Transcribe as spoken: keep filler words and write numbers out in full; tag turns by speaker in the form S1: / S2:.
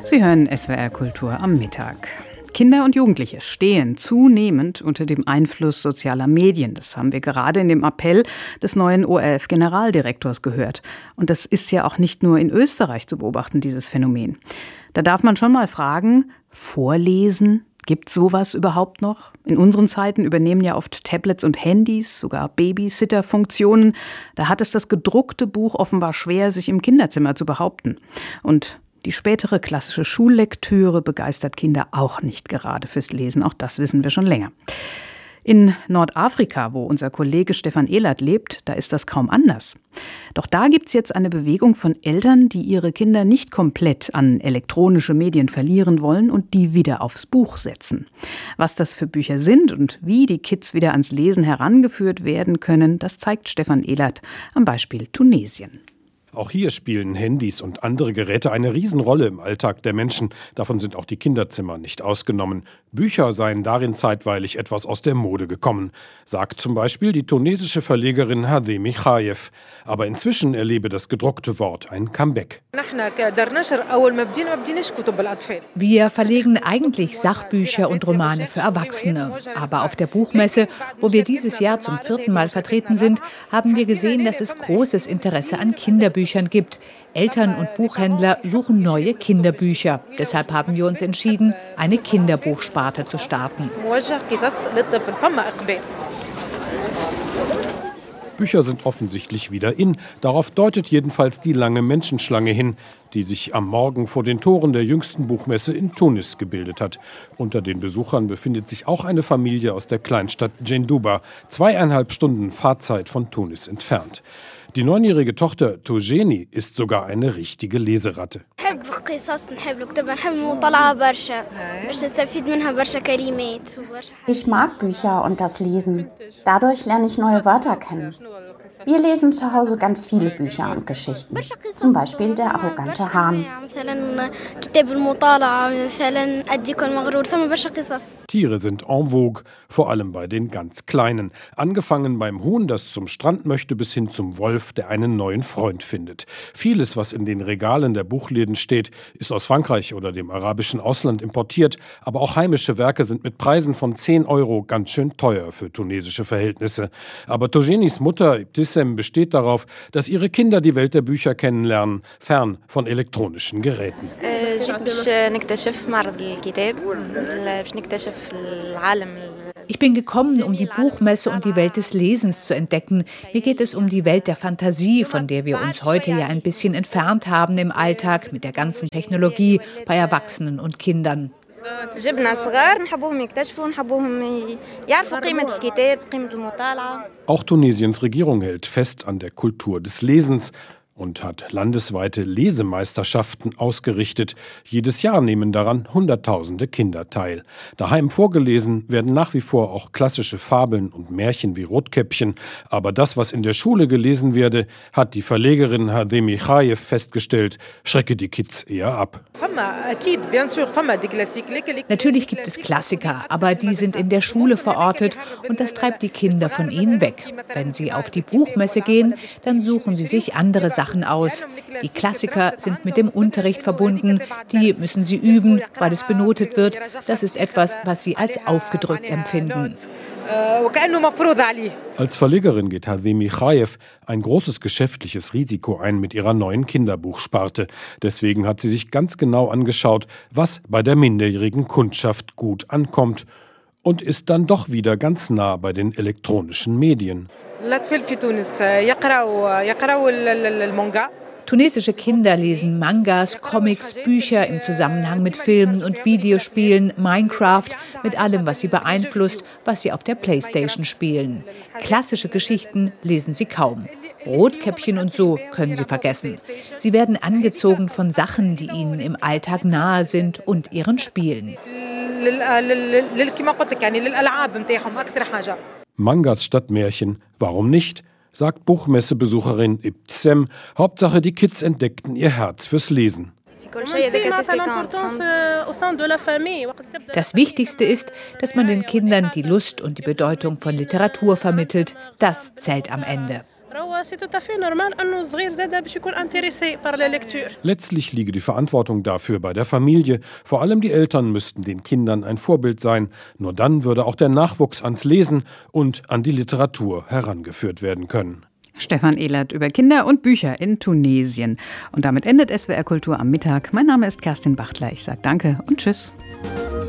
S1: Sie hören S W R Kultur am Mittag. Kinder und Jugendliche stehen zunehmend unter dem Einfluss sozialer Medien. Das haben wir gerade in dem Appell des neuen O R F-Generaldirektors gehört. Und das ist ja auch nicht nur in Österreich zu beobachten, dieses Phänomen. Da darf man schon mal fragen, vorlesen, gibt es sowas überhaupt noch? In unseren Zeiten übernehmen ja oft Tablets und Handys, sogar Babysitter-Funktionen. Da hat es das gedruckte Buch offenbar schwer, sich im Kinderzimmer zu behaupten. Und die spätere klassische Schullektüre begeistert Kinder auch nicht gerade fürs Lesen. Auch das wissen wir schon länger. In Nordafrika, wo unser Kollege Stefan Ehlert lebt, da ist das kaum anders. Doch da gibt es jetzt eine Bewegung von Eltern, die ihre Kinder nicht komplett an elektronische Medien verlieren wollen und die wieder aufs Buch setzen. Was das für Bücher sind und wie die Kids wieder ans Lesen herangeführt werden können, das zeigt Stefan Ehlert am Beispiel Tunesien.
S2: Auch hier spielen Handys und andere Geräte eine Riesenrolle im Alltag der Menschen. Davon sind auch die Kinderzimmer nicht ausgenommen. Bücher seien darin zeitweilig etwas aus der Mode gekommen, sagt zum Beispiel die tunesische Verlegerin Hademi Khayev. Aber inzwischen erlebe das gedruckte Wort ein Comeback.
S3: Wir verlegen eigentlich Sachbücher und Romane für Erwachsene. Aber auf der Buchmesse, wo wir dieses Jahr zum vierten Mal vertreten sind, haben wir gesehen, dass es großes Interesse an Kinderbüchern gibt. Eltern und Buchhändler suchen neue Kinderbücher. Deshalb haben wir uns entschieden, eine Kinderbuchsparte zu starten.
S2: Bücher sind offensichtlich wieder in. Darauf deutet jedenfalls die lange Menschenschlange hin, die sich am Morgen vor den Toren der jüngsten Buchmesse in Tunis gebildet hat. Unter den Besuchern befindet sich auch eine Familie aus der Kleinstadt Djendouba, zweieinhalb Stunden Fahrzeit von Tunis entfernt. Die neunjährige Tochter Togeni ist sogar eine richtige Leseratte.
S4: Ich mag Bücher und das Lesen. Dadurch lerne ich neue Wörter kennen. Wir lesen zu Hause ganz viele Bücher und Geschichten. Zum Beispiel Der arrogante Hahn.
S2: Tiere sind en vogue, vor allem bei den ganz Kleinen. Angefangen beim Huhn, das zum Strand möchte, bis hin zum Wolf, der einen neuen Freund findet. Vieles, was in den Regalen der Buchläden steht, ist aus Frankreich oder dem arabischen Ausland importiert. Aber auch heimische Werke sind mit Preisen von zehn Euro ganz schön teuer für tunesische Verhältnisse. Aber Togenis Mutter Ibtissem besteht darauf, dass ihre Kinder die Welt der Bücher kennenlernen, fern von elektronischen Geräten.
S3: Ich bin gekommen, um die Buchmesse und die Welt des Lesens zu entdecken. Mir geht es um die Welt der Fantasie, von der wir uns heute ja ein bisschen entfernt haben im Alltag mit der ganzen Technologie bei Erwachsenen und Kindern.
S2: Auch Tunesiens Regierung hält fest an der Kultur des Lesens und hat landesweite Lesemeisterschaften ausgerichtet. Jedes Jahr nehmen daran Hunderttausende Kinder teil. Daheim vorgelesen werden nach wie vor auch klassische Fabeln und Märchen wie Rotkäppchen. Aber das, was in der Schule gelesen werde, hat die Verlegerin Hademi Khayev festgestellt, schrecke die Kids eher ab.
S3: Natürlich gibt es Klassiker, aber die sind in der Schule verortet und das treibt die Kinder von ihnen weg. Wenn sie auf die Buchmesse gehen, dann suchen sie sich andere Sachen aus. Die Klassiker sind mit dem Unterricht verbunden, die müssen sie üben, weil es benotet wird. Das ist etwas, was sie als aufgedrückt empfinden.
S2: Als Verlegerin geht Hademi Khayev ein großes geschäftliches Risiko ein mit ihrer neuen Kinderbuchsparte. Deswegen hat sie sich ganz genau angeschaut, was bei der minderjährigen Kundschaft gut ankommt und ist dann doch wieder ganz nah bei den elektronischen Medien.
S3: Tunesische Kinder lesen Mangas, Comics, Bücher im Zusammenhang mit Filmen und Videospielen, Minecraft, mit allem, was sie beeinflusst, was sie auf der Playstation spielen. Klassische Geschichten lesen sie kaum. Rotkäppchen und so können sie vergessen. Sie werden angezogen von Sachen, die ihnen im Alltag nahe sind und ihren Spielen.
S2: Mangas statt Märchen, warum nicht? Sagt Buchmessebesucherin Ibtissem. Hauptsache, die Kids entdeckten ihr Herz fürs Lesen.
S3: Das Wichtigste ist, dass man den Kindern die Lust und die Bedeutung von Literatur vermittelt. Das zählt am Ende.
S2: Letztlich liege die Verantwortung dafür bei der Familie. Vor allem die Eltern müssten den Kindern ein Vorbild sein. Nur dann würde auch der Nachwuchs ans Lesen und an die Literatur herangeführt werden können.
S1: Stefan Ehlert über Kinder und Bücher in Tunesien. Und damit endet S W R Kultur am Mittag. Mein Name ist Kerstin Bachtler. Ich sage danke und tschüss.